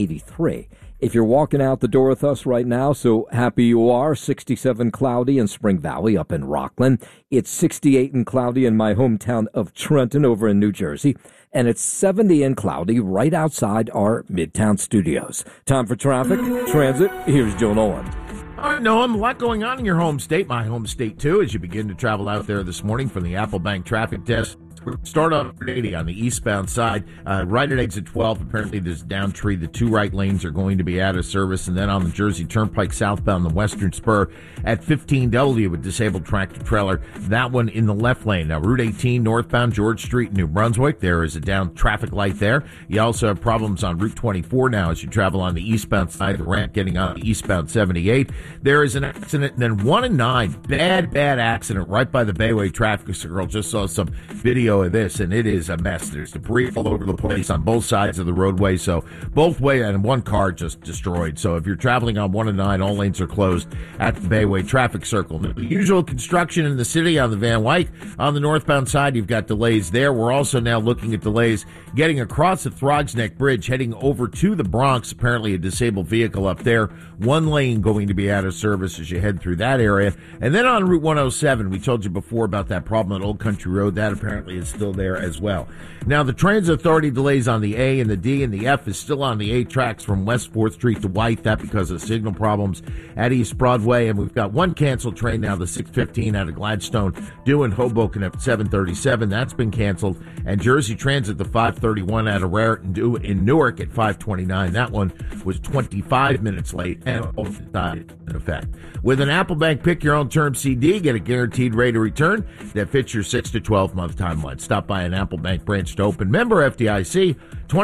83. If you're walking out the door with us right now, so happy you are. 67 cloudy in Spring Valley up in Rockland. It's 68 and cloudy in my hometown of Trenton over in New Jersey. And it's 70 and cloudy right outside our Midtown studios. Time for traffic, transit. Here's Joe Nolan. All right, Noam, a lot going on in your home state, my home state too, as you begin to travel out there this morning from the Applebank traffic desk. Start on 80 on the eastbound side, right at exit 12. Apparently, there's down tree. The two right lanes are going to be out of service. And then on the Jersey Turnpike southbound, the western spur at 15W with disabled tractor trailer. That one in the left lane. Now, Route 18 northbound George Street, New Brunswick. There is a down traffic light there. You also have problems on Route 24 now as you travel on the eastbound side, the ramp getting on the eastbound 78. There is an accident. And then 1 and 9, bad accident right by the Bayway traffic circle. Just saw some video of this, and it is a mess. There's debris all over the place on both sides of the roadway, so both ways, and one car just destroyed. So if you're traveling on 1 and 9, all lanes are closed at the Bayway traffic circle. The usual construction in the city on the Van Wyck. On the northbound side, you've got delays there. We're also now looking at delays getting across the Throgs Neck Bridge, heading over to the Bronx. Apparently a disabled vehicle up there. One lane going to be out of service as you head through that area. And then on Route 107, we told you before about that problem at Old Country Road. That apparently is still there as well. Now, the Transit Authority delays on the A and the D, and the F is still on the 8 tracks from West 4th Street to White. That because of signal problems at East Broadway. And we've got one canceled train now, the 615 out of Gladstone, due in Hoboken at 7:37. That's been canceled. And Jersey Transit, the 531 out of Raritan, due in Newark at 5:29. That one was 25 minutes late and decided in effect. With an Applebank Pick Your Own Term CD, get a guaranteed rate of return that fits your 6 to 12 month timeline. Stop by an Applebank branch to open. Member FDIC,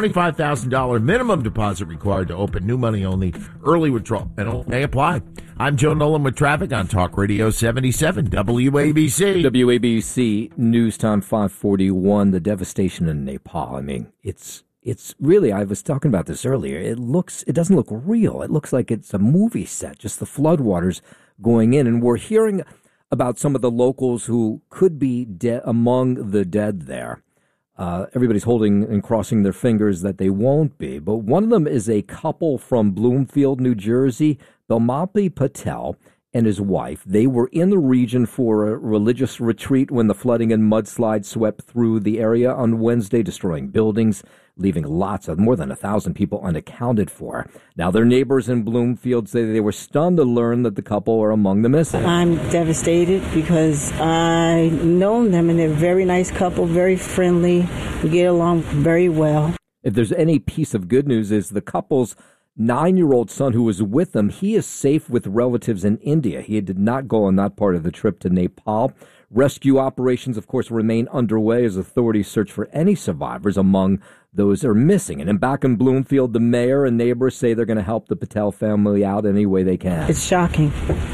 $25,000 minimum deposit required to open. New money only. Early withdrawal penalty may apply. I'm Joe Nolan with traffic on Talk Radio 77 WABC. WABC News Time 541. The devastation in Nepal. I mean, it's really, I was talking about this earlier. It doesn't look real. It looks like it's a movie set, just the floodwaters going in. And we're hearing about some of the locals who could be among the dead there. Everybody's holding and crossing their fingers that they won't be. But one of them is a couple from Bloomfield, New Jersey, Bilmapi Patel and his wife. They were in the region for a religious retreat when the flooding and mudslide swept through the area on Wednesday, destroying buildings, leaving more than 1,000 people unaccounted for. Now, their neighbors in Bloomfield say they were stunned to learn that the couple are among the missing. I'm devastated because I know them, and they're a very nice couple, very friendly. We get along very well. If there's any piece of good news, is the couple's 9-year-old son who was with them. He is safe with relatives in India. He did not go on that part of the trip to Nepal. Rescue operations, of course, remain underway as authorities search for any survivors among those who are missing. And back in Bloomfield, the mayor and neighbors say they're going to help the Patel family out any way they can. It's shocking.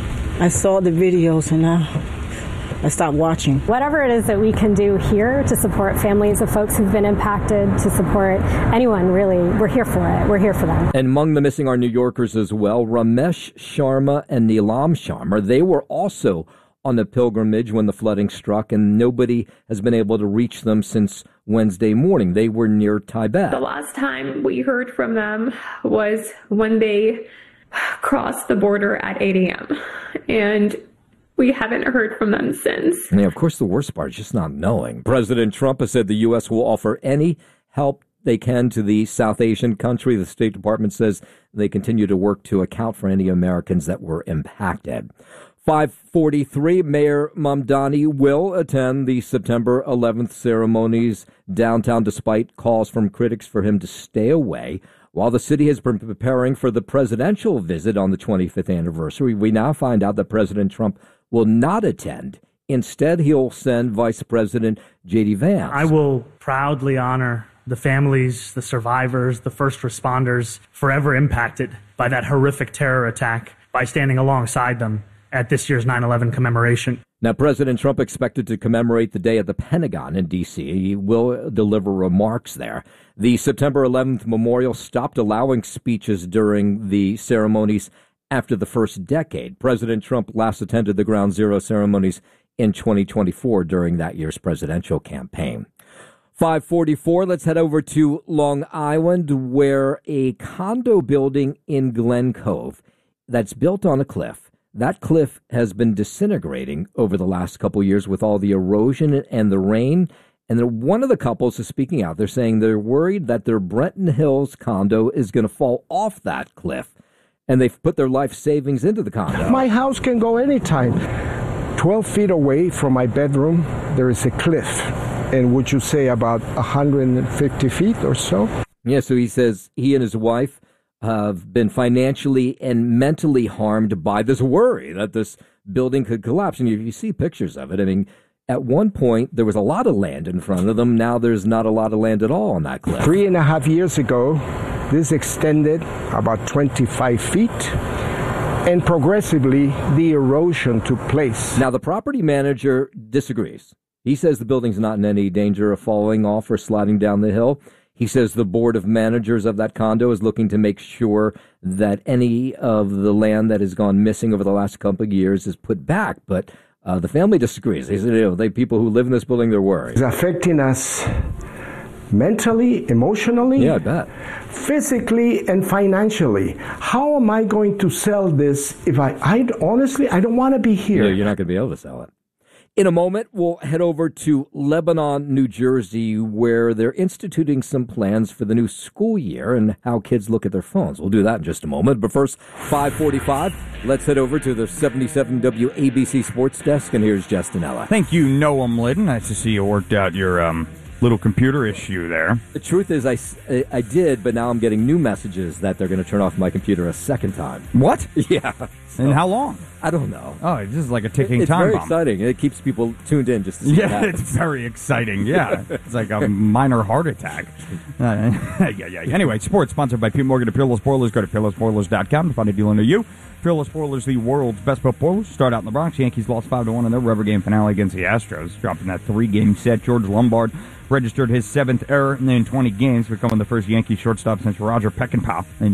I saw the videos and I stopped watching. Whatever it is that we can do here to support families of folks who've been impacted, to support anyone, really, we're here for it. We're here for them. And among the missing are New Yorkers as well. Ramesh Sharma and Neelam Sharma. They were also on the pilgrimage when the flooding struck, and nobody has been able to reach them since Wednesday morning. They were near Tibet. The last time we heard from them was when they crossed the border at 8 a.m. And we haven't heard from them since. And of course, the worst part is just not knowing. President Trump has said the U.S. will offer any help they can to the South Asian country. The State Department says they continue to work to account for any Americans that were impacted. 5:43, Mayor Mamdani will attend the September 11th ceremonies downtown despite calls from critics for him to stay away. While the city has been preparing for the presidential visit on the 25th anniversary, we now find out that President Trump will not attend. Instead, he'll send Vice President J.D. Vance. I will proudly honor the families, the survivors, the first responders forever impacted by that horrific terror attack by standing alongside them at this year's 9/11 commemoration. Now, President Trump expected to commemorate the day at the Pentagon in D.C. He will deliver remarks there. The September 11th memorial stopped allowing speeches during the ceremonies after the first decade. President Trump last attended the Ground Zero ceremonies in 2024 during that year's presidential campaign. 544, let's head over to Long Island, where a condo building in Glen Cove that's built on a cliff. That cliff has been disintegrating over the last couple of years with all the erosion and the rain. And then one of the couples is speaking out. They're saying they're worried that their Brenton Hills condo is going to fall off that cliff. And they've put their life savings into the condo. My house can go anytime. 12 feet away from my bedroom, there is a cliff. And would you say about 150 feet or so? Yeah, so he says he and his wife have been financially and mentally harmed by this worry that this building could collapse. And if you see pictures of it, I mean, at one point there was a lot of land in front of them. Now there's not a lot of land at all on that cliff. 3.5 years ago, this extended about 25 feet. And progressively, the erosion took place. Now, the property manager disagrees. He says the building's not in any danger of falling off or sliding down the hill. He says the board of managers of that condo is looking to make sure that any of the land that has gone missing over the last couple of years is put back. But the family disagrees. They said, they people who live in this building, they're worried. It's affecting us mentally, emotionally, yeah, I bet, physically, and financially. How am I going to sell this if I honestly, I don't want to be here. Yeah, you're not going to be able to sell it. In a moment, we'll head over to Lebanon, New Jersey, where they're instituting some plans for the new school year and how kids look at their phones. We'll do that in just a moment. But first, 5:45, let's head over to the 77 WABC Sports Desk, and here's Justin Ella. Thank you, Noam Liddon. Nice to see you worked out your little computer issue there. The truth is I did, but now I'm getting new messages that they're going to turn off my computer a second time. What? Yeah. And how long? I don't know. Oh, this is like a ticking time bomb. It's very exciting. It keeps people tuned in just to see what happens. It's very exciting. Yeah. It's like a minor heart attack. Yeah. Anyway, sports sponsored by Pete Morgan of Peerless Boilers. Go to peerlessboilers.com to find a dealer near you. Peerless Boilers, the world's best built boilers. Start out in the Bronx. Yankees lost 5-1 in their rubber game finale against the Astros, dropping that 3-game set. George Lombard registered his 7th error in 20 games, becoming the first Yankee shortstop since Roger Peckinpah in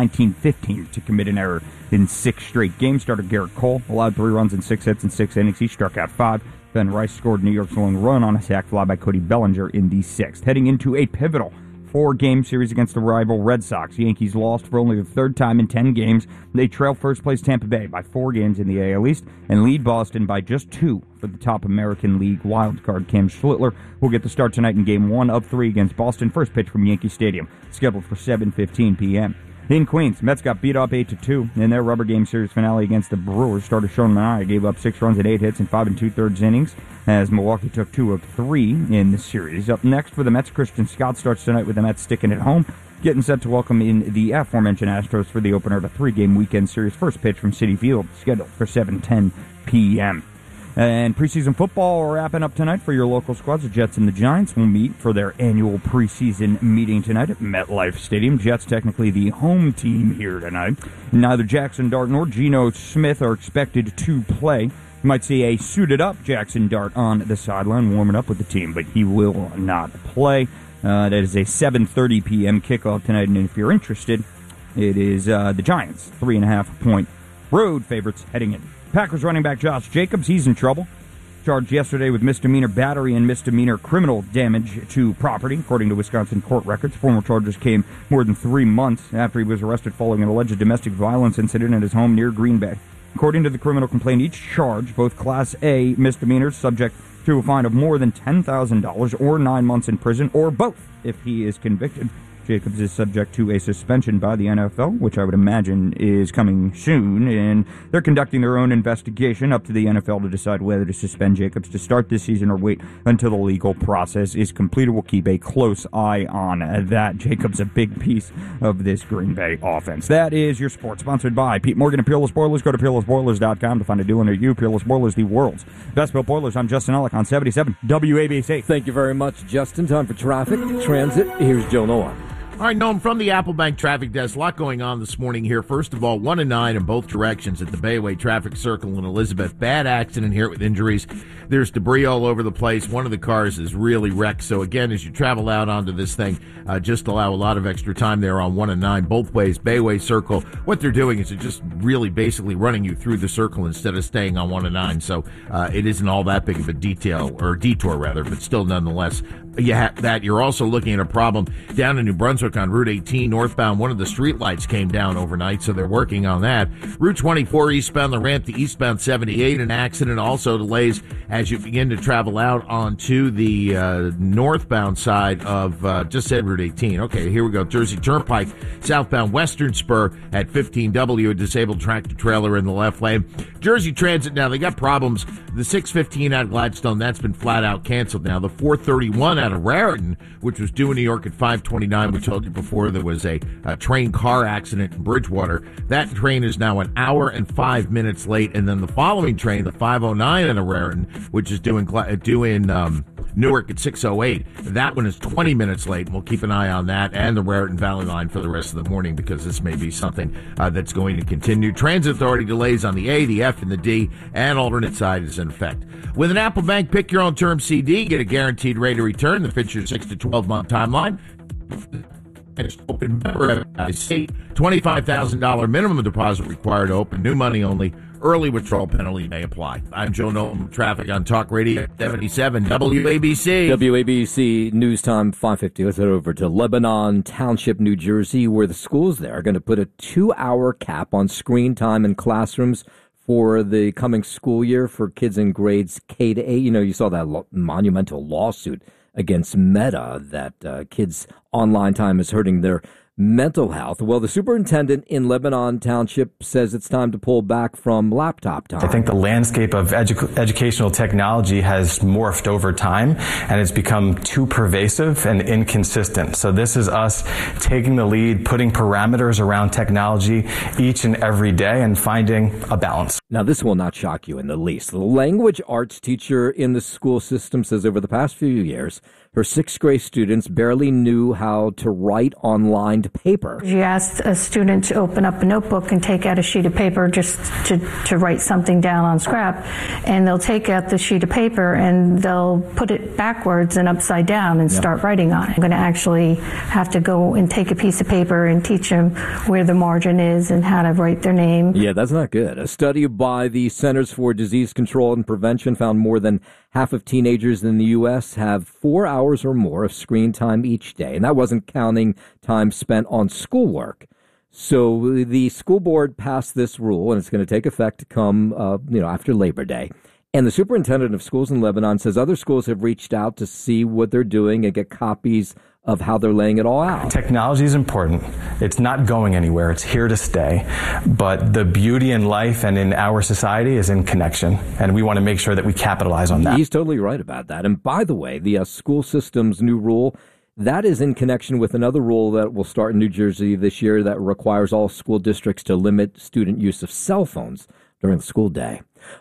1915 to commit an error in 6 straight games. Starter Garrett Cole allowed 3 runs in 6 hits in 6 innings. He struck out 5. Ben Rice scored New York's lone run on a sac fly by Cody Bellinger in the 6th. Heading into a pivotal 4-game series against the rival Red Sox. The Yankees lost for only the 3rd time in 10 games. They trail first-place Tampa Bay by 4 games in the AL East and lead Boston by just 2 for the top American League wildcard. Cam Schlittler will get the start tonight in Game 1 of 3 against Boston. First pitch from Yankee Stadium, scheduled for 7:15 p.m. In Queens, Mets got beat up 8-2 in their rubber game series finale against the Brewers. Starter Sean Manaea gave up 6 runs and 8 hits in 5 2/3 innings as Milwaukee took 2 of 3 in the series. Up next for the Mets, Christian Scott starts tonight with the Mets sticking at home, getting set to welcome in the aforementioned Astros for the opener of a 3-game weekend series. First pitch from Citi Field, scheduled for 7:10 p.m. And preseason football wrapping up tonight for your local squads. The Jets and the Giants will meet for their annual preseason meeting tonight at MetLife Stadium. Jets technically the home team here tonight. Neither Jackson Dart nor Geno Smith are expected to play. You might see a suited-up Jackson Dart on the sideline warming up with the team, but he will not play. That is a 7:30 p.m. kickoff tonight, and if you're interested, it is the Giants, 3.5-point road favorites heading in. Packers running back Josh Jacobs, he's in trouble. Charged yesterday with misdemeanor battery and misdemeanor criminal damage to property, according to Wisconsin court records. Former charges came more than 3 months after he was arrested following an alleged domestic violence incident at his home near Green Bay. According to the criminal complaint, each charge, both Class A misdemeanors, subject to a fine of more than $10,000 or 9 months in prison, or both if he is convicted. Jacobs is subject to a suspension by the NFL, which I would imagine is coming soon, and they're conducting their own investigation up to the NFL to decide whether to suspend Jacobs to start this season or wait until the legal process is completed. We'll keep a close eye on that. Jacobs, a big piece of this Green Bay offense. That is your sports, sponsored by Pete Morgan and Peerless Boilers. Go to peerlessboilers.com to find a deal near you. Peerless Boilers, the world's best built boilers. I'm Justin Ellick on 77 WABC. Thank you very much, Justin. Time for traffic, transit. Here's Joe Noah. All right, Noam, from the Apple Bank Traffic Desk, a lot going on this morning here. First of all, 1 and 9 in both directions at the Bayway Traffic Circle in Elizabeth. Bad accident here with injuries. There's debris all over the place. One of the cars is really wrecked. So, again, as you travel out onto this thing, just allow a lot of extra time there on 1 and 9, both ways. Bayway Circle, what they're doing is they're just really basically running you through the circle instead of staying on 1 and 9. So it isn't all that big of a detour, but still nonetheless you have that. You're also looking at a problem down in New Brunswick on Route 18 northbound. One of the streetlights came down overnight, so they're working on that. Route 24 eastbound, the ramp to eastbound 78, an accident. Also delays as you begin to travel out onto the northbound side of, just said Route 18. Okay, here we go. Jersey Turnpike, southbound Western Spur at 15W, a disabled tractor trailer in the left lane. Jersey Transit now, they got problems. The 615 out of Gladstone, that's been flat out canceled now. The 431 out of Raritan, which was due in New York at 5:29. We told you before there was a train car accident in Bridgewater. That train is now an hour and 5 minutes late. And then the following train, the 509 out of Raritan, which is due in Newark at 6:08. That one is 20 minutes late, and we'll keep an eye on that and the Raritan Valley line for the rest of the morning because this may be something that's going to continue. Transit Authority delays on the A, the F, and the D, and alternate side is in effect. With an Apple Bank Pick Your Own Term CD, get a guaranteed rate of return that fits your 6 to 12-month timeline. It's open member FDIC, $25,000 minimum deposit required to open, new money only. Early withdrawal penalty may apply. I'm Joe Nolan, traffic on Talk Radio 77 WABC. WABC News Time 5:50. Let's head over to Lebanon Township, New Jersey, where the schools there are going to put a 2-hour cap on screen time in classrooms for the coming school year for kids in grades K to 8. You know, you saw that monumental lawsuit against Meta that kids' online time is hurting their mental health. Well, the superintendent in Lebanon Township says it's time to pull back from laptop time. I think the landscape of educational technology has morphed over time, and it's become too pervasive and inconsistent. So this is us taking the lead, putting parameters around technology each and every day, and finding a balance. Now, this will not shock you in the least. The language arts teacher in the school system says over the past few years, her 6th grade students barely knew how to write on lined paper. You ask a student to open up a notebook and take out a sheet of paper just to write something down on scrap, and they'll take out the sheet of paper and they'll put it backwards and upside down and start writing on it. I'm going to actually have to go and take a piece of paper and teach them where the margin is and how to write their name. Yeah, that's not good. A study by the Centers for Disease Control and Prevention found more than half of teenagers in the U.S. have 4 hours or more of screen time each day, and that wasn't counting time spent on schoolwork. So the school board passed this rule, and it's going to take effect to come, after Labor Day. And the superintendent of schools in Lebanon says other schools have reached out to see what they're doing and get copies of how they're laying it all out. Technology is important. It's not going anywhere. It's here to stay. But the beauty in life and in our society is in connection, and we want to make sure that we capitalize on that. He's totally right about that. And by the way, the school system's new rule, that is in connection with another rule that will start in New Jersey this year that requires all school districts to limit student use of cell phones during the school day.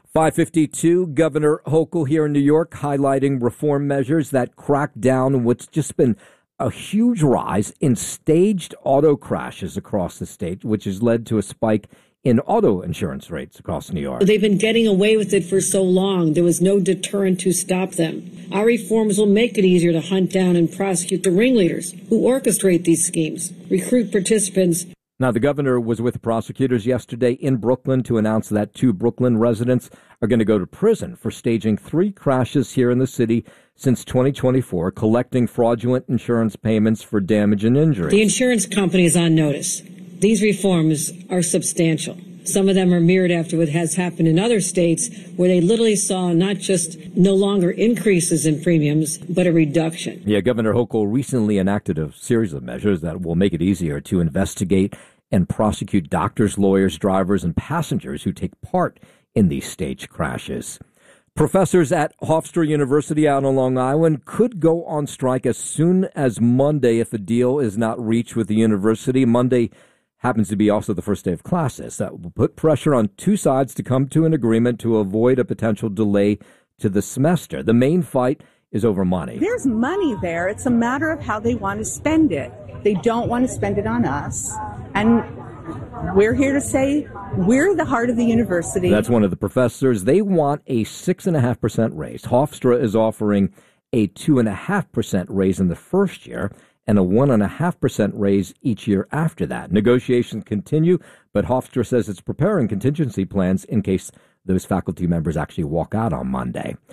5:52, Governor Hochul here in New York highlighting reform measures that crack down on what's just been a huge rise in staged auto crashes across the state, which has led to a spike in auto insurance rates across New York. They've been getting away with it for so long. There was no deterrent to stop them. Our reforms will make it easier to hunt down and prosecute the ringleaders who orchestrate these schemes, recruit participants. Now, the governor was with prosecutors yesterday in Brooklyn to announce that 2 Brooklyn residents are going to go to prison for staging 3 crashes here in the city since 2024, collecting fraudulent insurance payments for damage and injury. The insurance company is on notice. These reforms are substantial. Some of them are mirrored after what has happened in other states where they literally saw not just no longer increases in premiums, but a reduction. Yeah, Governor Hochul recently enacted a series of measures that will make it easier to investigate and prosecute doctors, lawyers, drivers, and passengers who take part in these staged crashes. Professors at Hofstra University out on Long Island could go on strike as soon as Monday if a deal is not reached with the university. Monday happens to be also the first day of classes. That will put pressure on 2 sides to come to an agreement to avoid a potential delay to the semester. The main fight is over money. There's money there. It's a matter of how they want to spend it. They don't want to spend it on us. And we're here to say we're the heart of the university. That's one of the professors. They want a 6.5% raise. Hofstra is offering a 2.5% raise in the first year and a 1.5% raise each year after that. Negotiations continue, but Hofstra says it's preparing contingency plans in case those faculty members actually walk out on Monday.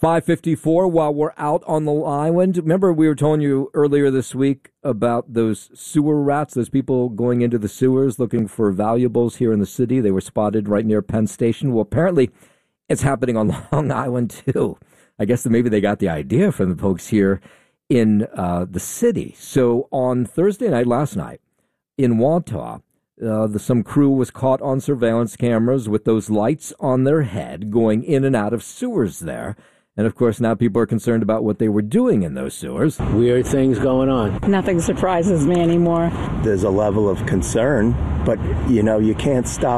5:54 while we're out on the island. Remember we were telling you earlier this week about those sewer rats, those people going into the sewers looking for valuables here in the city. They were spotted right near Penn Station. Well, apparently it's happening on Long Island, too. I guess that maybe they got the idea from the folks here in the city. So on Thursday night, last night, in Wantagh, some crew was caught on surveillance cameras with those lights on their head going in and out of sewers there. And, of course, now people are concerned about what they were doing in those sewers. Weird things going on. Nothing surprises me anymore. There's a level of concern, but, you can't stop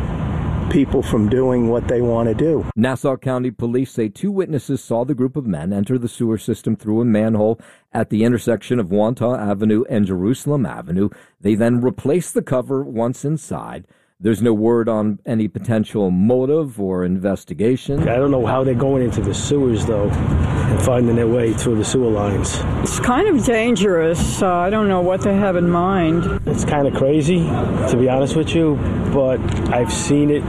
people from doing what they want to do. Nassau County Police say 2 witnesses saw the group of men enter the sewer system through a manhole at the intersection of Wantagh Avenue and Jerusalem Avenue. They then replaced the cover once inside. There's no word on any potential motive or investigation. I don't know how they're going into the sewers, though, and finding their way through the sewer lines. It's kind of dangerous. I don't know what they have in mind. It's kind of crazy, to be honest with you, but I've seen it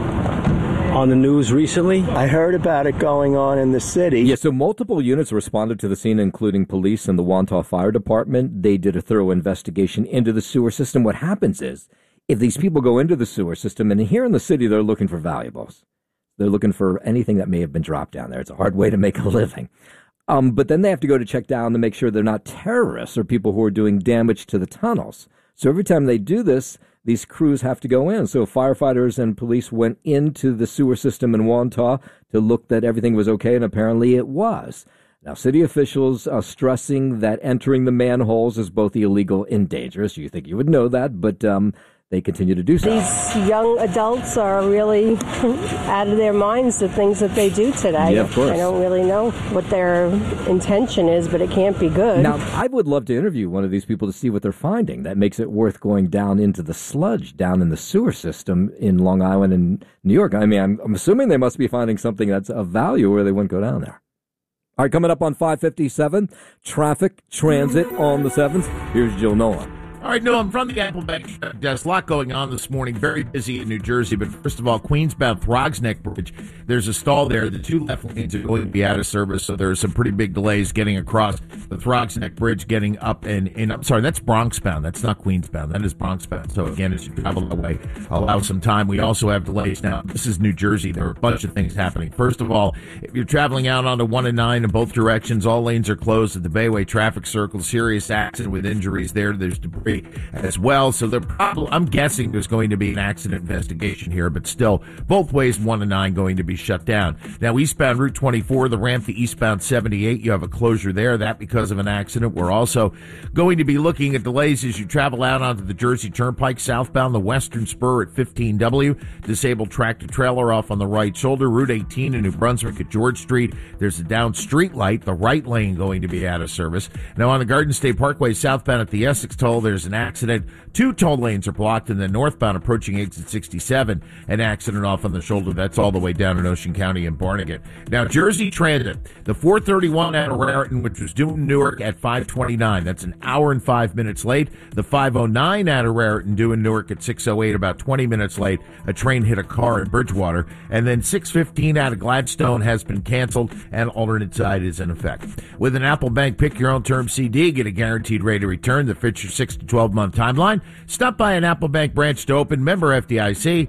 on the news recently. I heard about it going on in the city. Yeah, so multiple units responded to the scene, including police and the Wantagh Fire Department. They did a thorough investigation into the sewer system. What happens is, if these people go into the sewer system, and here in the city, they're looking for valuables. They're looking for anything that may have been dropped down there. It's a hard way to make a living. But then they have to go to check down to make sure they're not terrorists or people who are doing damage to the tunnels. So every time they do this, these crews have to go in. So firefighters and police went into the sewer system in Wantagh to look that everything was okay, and apparently it was. Now, city officials are stressing that entering the manholes is both illegal and dangerous. You think you would know that, but they continue to do so. These young adults are really out of their minds, the things that they do today. Yeah, of course. I don't really know what their intention is, but it can't be good. Now, I would love to interview one of these people to see what they're finding. That makes it worth going down into the sludge down in the sewer system in Long Island and New York. I mean, I'm assuming they must be finding something that's of value or they wouldn't go down there. All right, coming up on 5:57, traffic, transit on the 7th. Here's Jill Nolan. All right, no, I'm from the Apple Bank desk. A lot going on this morning. Very busy in New Jersey. But first of all, Queensbound Throgs Neck Bridge. There's a stall there. The 2 left lanes are going to be out of service, so there are some pretty big delays getting across the Throgs Neck Bridge, getting up and I'm sorry, that's Bronxbound. That's not Queensbound. That is Bronxbound. So again, as you travel that way, allow some time. We also have delays now. This is New Jersey. There are a bunch of things happening. First of all, if you're traveling out onto 1 and 9 in both directions, all lanes are closed at the Bayway traffic circle. Serious accident with injuries there. There's debris as well. So I'm guessing there's going to be an accident investigation here, but still, both ways, 1 and 9 going to be shut down. Now, eastbound Route 24, the ramp to eastbound 78, you have a closure there. That because of an accident. We're also going to be looking at delays as you travel out onto the Jersey Turnpike, southbound the Western Spur at 15W. Disabled tractor trailer off on the right shoulder. Route 18 in New Brunswick at George Street. There's a down street light. The right lane going to be out of service. Now, on the Garden State Parkway, southbound at the Essex toll, there's an accident. 2 toll lanes are blocked, and then northbound approaching exit 67, an accident off on the shoulder. That's all the way down in Ocean County and Barnegat. Now, Jersey Transit, the 431 out of Raritan, which was due in Newark at 5:29. That's an hour and 5 minutes late. The 509 out of Raritan due in Newark at 6:08, about 20 minutes late. A train hit a car in Bridgewater. And then 615 out of Gladstone has been canceled, and alternate side is in effect. With an Apple Bank Pick Your Own Term CD, get a guaranteed rate of return that fits your 6 to 12-month timeline. Stop by an Apple Bank branch to open. Member FDIC.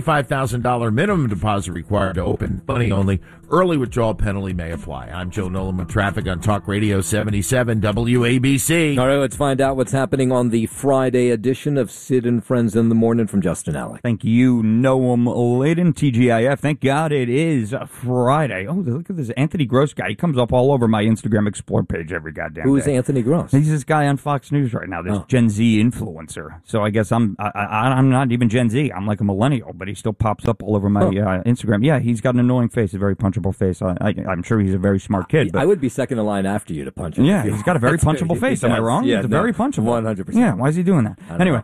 $25,000 minimum deposit required to open. Money only. Early withdrawal penalty may apply. I'm Joe Nolan with traffic on Talk Radio 77 WABC. All right, let's find out what's happening on the Friday edition of Sid and Friends in the Morning from Justin Alec. Thank you, Noam Layden, TGIF. Thank God it is Friday. Oh, look at this Anthony Gross guy. He comes up all over my Instagram Explore page every goddamn day. Who is Anthony Gross? He's this guy on Fox News right now, this Gen Z influencer. So I guess I'm not even Gen Z. I'm like a millennial, but he still pops up all over my Instagram. Yeah, he's got an annoying face, a very punchable face. I'm sure he's a very smart kid. But I would be second in line after you to punch him. Yeah, he's got a very punchable face. Am I wrong? Yeah, he's very punchable. 100%. Yeah, why is he doing that? Anyway,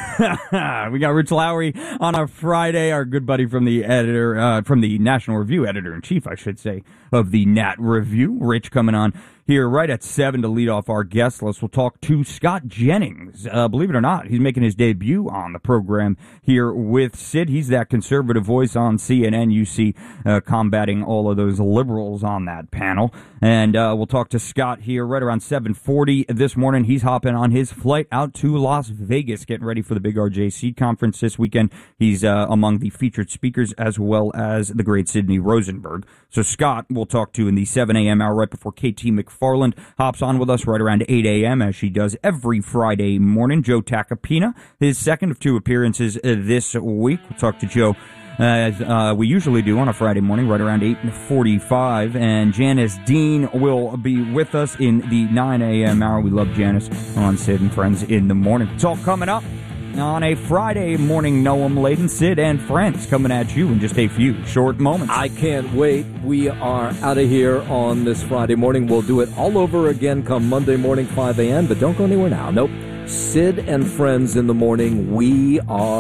we got Rich Lowry on a Friday, our good buddy from the editor, from the National Review, editor-in-chief, I should say, of the Nat Review. Rich coming on here right at 7 to lead off our guest list. We'll talk to Scott Jennings. Believe it or not, he's making his debut on the program here with Sid. He's that conservative voice on CNN you see combating all of those liberals on that panel. And we'll talk to Scott here right around 7:40 this morning. He's hopping on his flight out to Las Vegas, getting ready for the big RJC conference this weekend. He's among the featured speakers, as well as the great Sidney Rosenberg. So Scott we'll talk to in the 7 a.m. hour right before KT McFarland hops on with us right around 8 a.m. as she does every Friday morning. Joe Tacopina, his second of 2 appearances this week. We'll talk to Joe as we usually do on a Friday morning, right around 8:45. And Janice Dean will be with us in the 9 a.m. hour. We love Janice on Sid and Friends in the Morning. It's all coming up on a Friday morning. Noam Laden, Sid and Friends coming at you in just a few short moments. I can't wait. We are out of here on this Friday morning. We'll do it all over again come Monday morning, 5 a.m. But don't go anywhere now. Nope. Sid and Friends in the Morning. We are